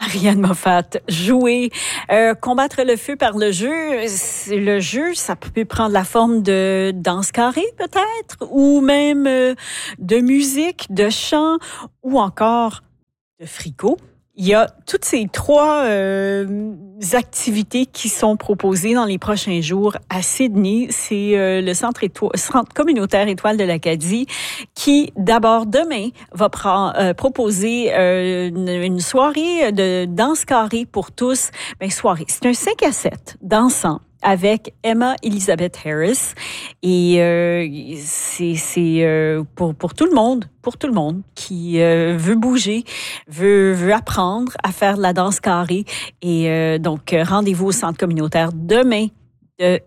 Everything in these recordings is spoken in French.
Ariane Moffat, jouer, combattre le feu par le jeu. Le jeu, ça peut prendre la forme de danse carrée peut-être, ou même de musique, de chant, ou encore de fricot. Il y a toutes ces trois activités qui sont proposées dans les prochains jours à Sydney. C'est le centre communautaire Étoile de l'Acadie qui, d'abord demain, va proposer une soirée de danse carrée pour tous. Soirée, c'est un 5 à 7 dansant avec Emma Elizabeth Harris et c'est pour tout le monde qui veut bouger, veut apprendre à faire de la danse carrée et donc rendez-vous au centre communautaire demain de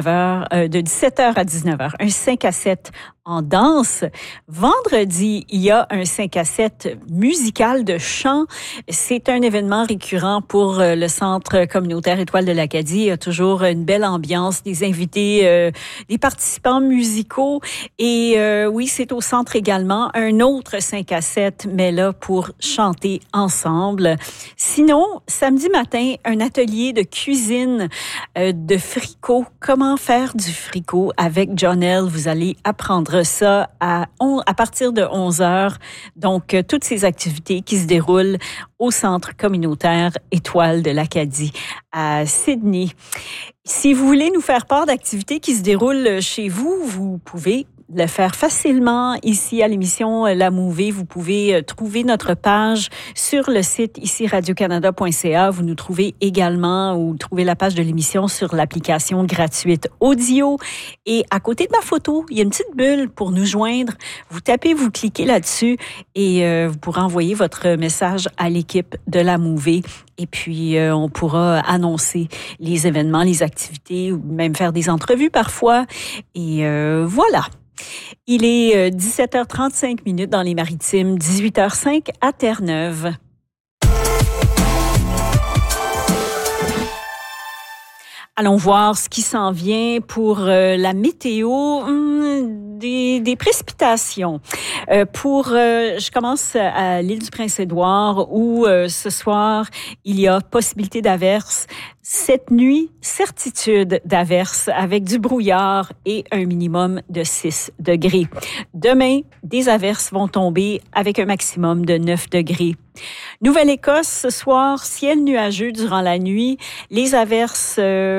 17h à 19h, un 5 à 7 en danse. Vendredi, il y a un 5 à 7 musical de chant. C'est un événement récurrent pour le Centre communautaire Étoile de l'Acadie. Il y a toujours une belle ambiance, des invités, des participants musicaux. Et oui, c'est au centre également. Un autre 5 à 7, mais là pour chanter ensemble. Sinon, samedi matin, un atelier de cuisine de fricot. Comment faire du fricot avec Jonelle. Vous allez apprendre ça à partir de 11h. Donc, toutes ces activités qui se déroulent au Centre communautaire Étoile de l'Acadie à Sydney. Si vous voulez nous faire part d'activités qui se déroulent chez vous, vous pouvez le faire facilement ici à l'émission La Mouvée. Vous pouvez trouver notre page sur le site ici radiocanada.ca. Vous nous trouvez également ou trouvez la page de l'émission sur l'application gratuite Audio. Et à côté de ma photo, il y a une petite bulle pour nous joindre. Vous tapez, vous cliquez là-dessus et vous pourrez envoyer votre message à l'équipe de La Mouvée. Et puis, on pourra annoncer les événements, les activités ou même faire des entrevues parfois. Et voilà. Il est 17h35 dans les Maritimes, 18h05 à Terre-Neuve. Allons voir ce qui s'en vient pour la météo, des précipitations. Je commence à l'île du Prince-Édouard où ce soir, il y a possibilité d'averses. Cette nuit, certitude d'averses avec du brouillard et un minimum de 6 degrés. Demain, des averses vont tomber avec un maximum de 9 degrés. Nouvelle-Écosse, ce soir, ciel nuageux durant la nuit. Les averses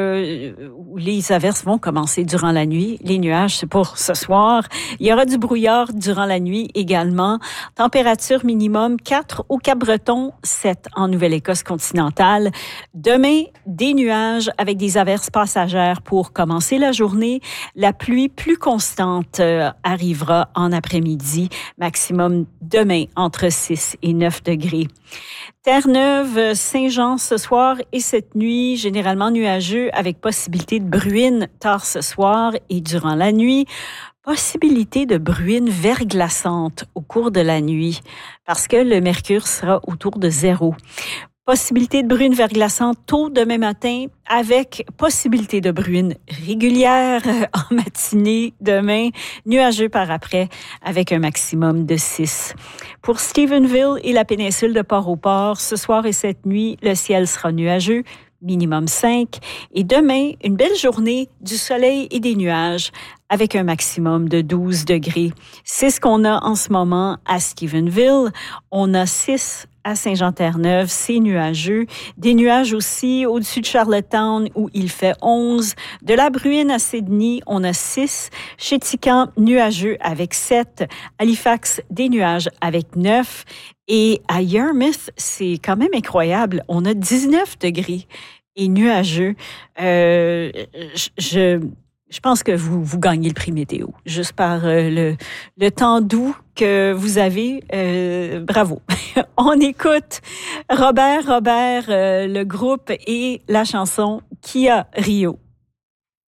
vont commencer durant la nuit. Les nuages, c'est pour ce soir. Il y aura du brouillard durant la nuit également. Température minimum 4 au Cap-Breton, 7 en Nouvelle-Écosse continentale. Demain, des nuages avec des averses passagères pour commencer la journée. La pluie plus constante arrivera en après-midi. Maximum demain entre 6 et 9 degrés. Terre-Neuve, Saint-Jean ce soir et cette nuit, généralement nuageux avec possibilité de bruine tard ce soir et durant la nuit. Possibilité de bruine verglaçante au cours de la nuit parce que le mercure sera autour de 0. Possibilité de bruine verglaçante tôt demain matin avec possibilité de bruine régulière en matinée demain, nuageux par après avec un maximum de 6. Pour Stephenville et la péninsule de Port-au-Port, ce soir et cette nuit, le ciel sera nuageux, minimum 5. Et demain, une belle journée, du soleil et des nuages avec un maximum de 12 degrés. C'est ce qu'on a en ce moment à Stephenville. On a 6 à Saint-Jean-Terre-Neuve, c'est nuageux. Des nuages aussi au-dessus de Charlottetown où il fait 11. De la Bruine à Sydney, on a 6. Chez Tican, nuageux avec 7. Halifax, des nuages avec 9. Et à Yarmouth, c'est quand même incroyable. On a 19 degrés et nuageux. Je pense que vous gagnez le prix météo, juste par le temps doux que vous avez. Bravo. On écoute Robert, le groupe et la chanson Kia Rio.